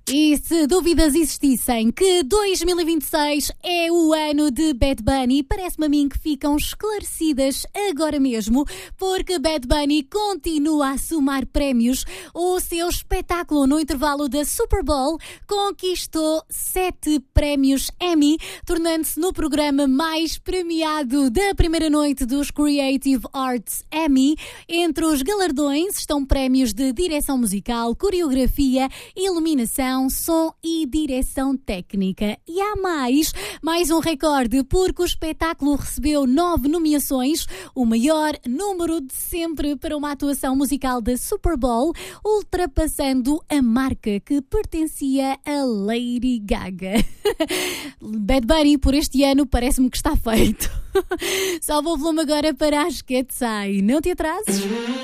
E se dúvidas existissem que 2026 é o ano de Bad Bunny, parece-me a mim que ficam esclarecidas agora mesmo, porque Bad Bunny continua a somar prémios. O seu espetáculo no intervalo da Super Bowl conquistou 7 prémios Emmy, tornando-se no programa mais premiado da primeira noite dos Creative Arts Emmy. Entre os galardões estão prémios de direção musical, coreografia, iluminação, som e direção técnica. E há mais um recorde, porque o espetáculo recebeu 9 nomeações, o maior número de sempre para uma atuação musical da Super Bowl, ultrapassando a marca que pertencia a Lady Gaga. Bad Bunny por este ano parece-me que está feito. Salva o volume agora para as Quetzai. Não te atrases.